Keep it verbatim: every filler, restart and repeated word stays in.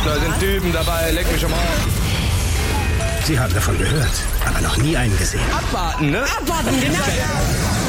Da sind Typen dabei, leck mich am Arsch. Sie haben davon gehört, aber noch nie einen gesehen. Abwarten, ne? Abwarten, genau.